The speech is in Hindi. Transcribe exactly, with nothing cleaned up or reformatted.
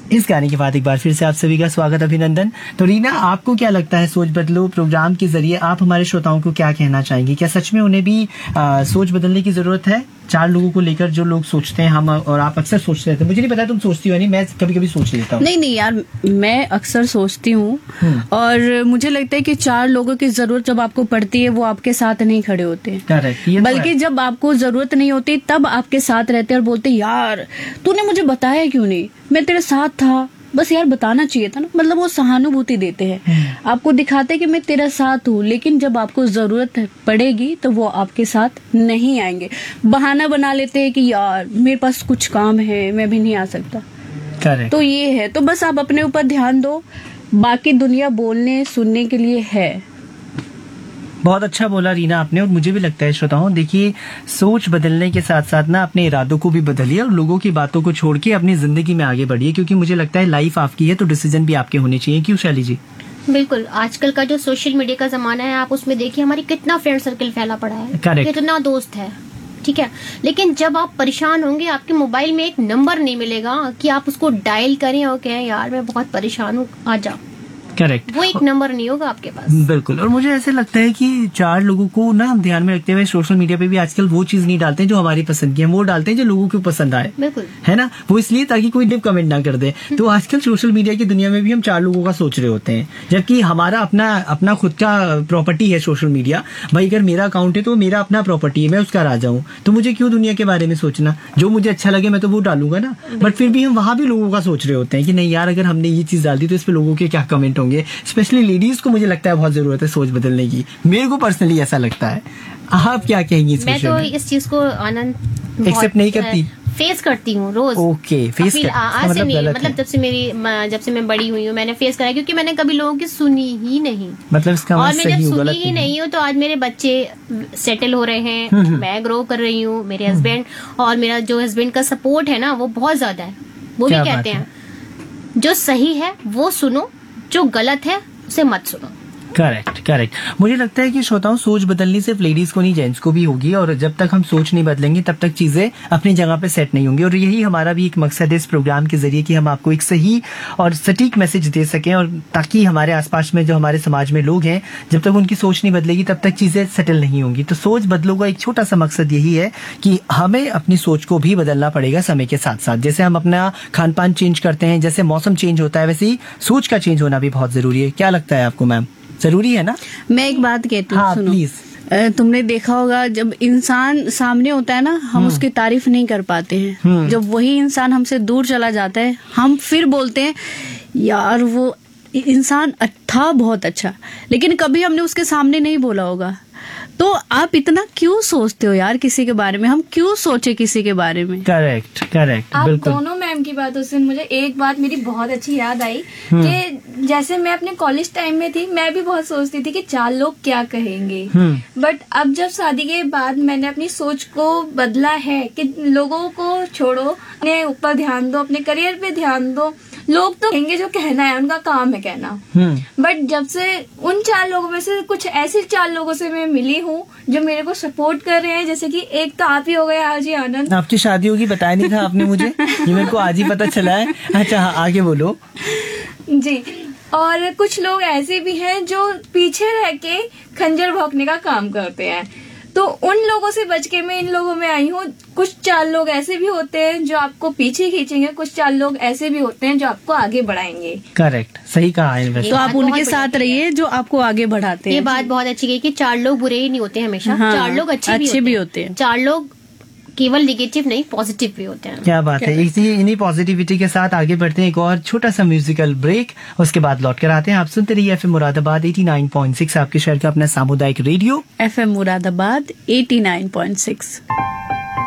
इस गाने के बाद एक बार फिर से आप सभी का स्वागत, अभिनंदन। तो रीना, आपको क्या लगता है सोच बदलो प्रोग्राम के जरिए आप हमारे श्रोताओं को क्या कहना चाहेंगी? क्या सच में उन्हें भी आ, सोच बदलने की जरूरत है? चार लोगों को लेकर जो लोग सोचते हैं, हम और आप अक्सर सोचते रहते हैं। मुझे नहीं पता तुम सोचती हो नहीं, मैं कभी कभी सोच लेता हूँ। नहीं नहीं यार, मैं अक्सर सोचती हूँ और मुझे लगता है कि चार लोगों की जरूरत जब आपको पड़ती है वो आपके साथ नहीं खड़े होते हैं। करेक्ट। बल्कि जब आपको जरूरत नहीं होती तब आपके साथ रहते हैं और बोलते यार तूने मुझे बताया क्यों नहीं, मैं तेरे साथ था, बस यार बताना चाहिए था ना। मतलब वो सहानुभूति देते हैं, आपको दिखाते हैं कि मैं तेरा साथ हूँ, लेकिन जब आपको जरूरत पड़ेगी तो वो आपके साथ नहीं आएंगे। बहाना बना लेते हैं कि यार मेरे पास कुछ काम है, मैं भी नहीं आ सकता। करेक्ट। तो ये है, तो बस आप अपने ऊपर ध्यान दो, बाकी दुनिया बोलने सुनने के लिए है। बहुत अच्छा बोला रीना आपने, और मुझे भी लगता है श्रोताओं, देखिए सोच बदलने के साथ साथ ना अपने इरादों को भी बदलिए और लोगों की बातों को छोड़ के अपनी जिंदगी में आगे बढ़िए, क्योंकि मुझे लगता है लाइफ आपकी है तो डिसीजन भी आपके होने चाहिए। क्यों शैली जी? बिल्कुल। आजकल का जो सोशल मीडिया का जमाना है, आप उसमें देखिए हमारी कितना फ्रेंड सर्कल फैला पड़ा है, Correct. कितना दोस्त है, ठीक है। लेकिन जब आप परेशान होंगे, आपके मोबाइल में एक नंबर नहीं मिलेगा कि आप उसको डायल करें और कहें यार मैं बहुत परेशान हूँ, आ जाओ। करेक्ट। वो एक नंबर नहीं होगा आपके पास। बिल्कुल। और मुझे ऐसे लगता है कि चार लोगों को ना हम ध्यान में रखते हुए सोशल मीडिया पे भी आजकल वो चीज नहीं डालते हैं जो हमारी पसंद की है, वो डालते हैं जो लोगों को पसंद आए। बिल्कुल। है ना, वो इसलिए ताकि कोई डिप कमेंट ना कर दे। तो आजकल सोशल मीडिया की दुनिया में भी हम चार लोगों का सोच रहे होते हैं, जबकि हमारा अपना अपना खुद का प्रॉपर्टी है सोशल मीडिया। भाई अगर मेरा अकाउंट है तो मेरा अपना प्रॉपर्टी है, मैं उसका राजा हूँ, तो मुझे क्यों दुनिया के बारे में सोचना? जो मुझे अच्छा लगे मैं तो वो डालूंगा ना। बट फिर भी हम वहां भी लोगों का सोच रहे होते हैं कि नहीं यार, अगर हमने ये चीज डाल दी तो इस पे लोगों के क्या कमेंट होंगे। स्पेशली लेडीज को मुझे लगता है बहुत जरूरत है सोच बदलने की, मेरे को पर्सनली ऐसा लगता है। आप क्या कहेंगी इस मैं तो इस चीज को आनंद एक्सेप्ट नहीं करती, फेस करती हूँ रोज। ओके, फेस कर, आज से नहीं, मतलब जब से मेरी जब से मैं बड़ी हुई हूँ मैंने फेस करा, क्योंकि मैंने कभी लोगों की सुनी ही नहीं। मतलब इसका और मैं जब सुनी ही नहीं, नहीं हूँ तो आज मेरे बच्चे सेटल हो रहे हैं, मैं ग्रो कर रही हूँ, मेरे हस्बैंड और मेरा जो हस्बैंड का सपोर्ट है ना वो बहुत ज्यादा है। वो भी कहते हैं जो सही है वो सुनो, जो गलत है उसे मत सुनो। Correct correct. मुझे लगता है कि श्रोताओं सोच बदलनी सिर्फ लेडीज को नहीं, जेंट्स को भी होगी, और जब तक हम सोच नहीं बदलेंगे तब तक चीजें अपनी जगह पे सेट नहीं होंगी। और यही हमारा भी एक मकसद है इस प्रोग्राम के जरिए कि हम आपको एक सही और सटीक मैसेज दे सकें, और ताकि हमारे आसपास में जो हमारे समाज में लोग हैं, जब तक उनकी सोच नहीं बदलेगी तब तक चीजें सेटल नहीं होंगी। तो सोच बदलो का एक छोटा सा मकसद यही है कि हमें अपनी सोच को भी बदलना पड़ेगा समय के साथ साथ। जैसे हम अपना खान पान चेंज करते हैं, जैसे मौसम चेंज होता है, वैसे ही सोच का चेंज होना भी बहुत जरूरी है। क्या लगता है आपको मैम, जरूरी है ना? मैं एक बात कहती हूँ, हाँ, सुनो। प्लीज। तुमने देखा होगा जब इंसान सामने होता है ना, हम उसकी तारीफ नहीं कर पाते हैं। जब वही इंसान हमसे दूर चला जाता है हम फिर बोलते हैं यार वो इंसान था बहुत अच्छा, लेकिन कभी हमने उसके सामने नहीं बोला होगा। तो आप इतना क्यों सोचते हो यार किसी के बारे में? हम क्यों सोचे किसी के बारे में? Correct correct. आप बिल्कुल। दोनों मैम की बातों से मुझे एक बात मेरी बहुत अच्छी याद आई कि जैसे मैं अपने कॉलेज टाइम में थी, मैं भी बहुत सोचती थी कि चार लोग क्या कहेंगे। बट अब जब शादी के बाद मैंने अपनी सोच को बदला है कि लोगों को छोड़ो, अपने ऊपर ध्यान दो, अपने करियर पे ध्यान दो। लोग तो कहेंगे जो कहना है, उनका काम है कहना। बट जब से उन चार लोगों में से कुछ ऐसे चार लोगों से मैं मिली हूँ जो मेरे को सपोर्ट कर रहे हैं, जैसे कि एक तो आप ही हो गए आज ही आनंद। आपकी शादी होगी बताया नहीं था आपने मुझे, ये मेरे को आज ही पता चला है। अच्छा हाँ, आगे बोलो जी। और कुछ लोग ऐसे भी हैं जो पीछे रह के खंजर भोंकने का काम करते हैं, तो उन लोगों से बच के मैं इन लोगों में आई हूँ। कुछ चार लोग ऐसे भी होते हैं जो आपको पीछे खींचेंगे, कुछ चार लोग ऐसे भी होते हैं जो आपको आगे बढ़ाएंगे। करेक्ट, सही कहा है। तो आप उनके साथ रहिए जो आपको आगे बढ़ाते हैं। ये बात बहुत अच्छी गई कि चार लोग बुरे ही नहीं होते हमेशा। हाँ, चार लोग अच्छे, अच्छे भी होते हैं। चार लोग केवल नेगेटिव नहीं पॉजिटिव भी होते हैं। क्या बात है। इसी इन्हीं पॉजिटिविटी के साथ आगे बढ़ते हैं। एक और छोटा सा म्यूजिकल ब्रेक, उसके बाद लौट कर आते हैं। आप सुनते रहिए FM Moradabad eighty nine point six, आपके शहर का अपना सामुदायिक radio FM Moradabad eighty nine point six.